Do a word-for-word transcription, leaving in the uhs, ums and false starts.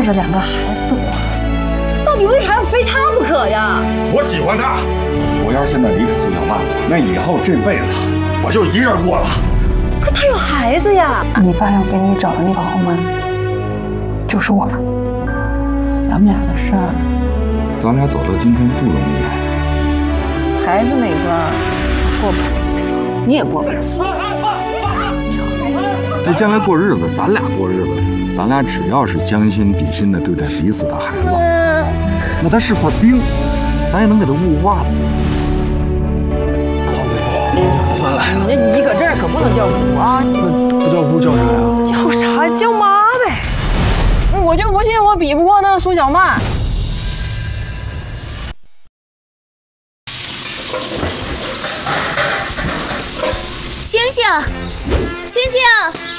着两个孩子的我，到底为啥要非他不可呀？ 我喜欢他，我要是现在离开苏小曼，那以后这辈子我就一人过了。 可他有孩子呀！ 你爸要给你找的那个后妈，就是我了。咱们俩的事儿， 咱俩走到今天不容易。 孩子那关过不了，你也过不了。 那将来过日子，咱俩过日子，咱俩只要是将心比心的对待彼此的孩子，那他是块冰，咱也能给他雾化了。 算了， 你你搁这儿可不能叫姑啊！ 那不叫姑叫啥呀？ 叫啥？叫妈呗！我就不信我比不过那苏小曼。 星星，星星。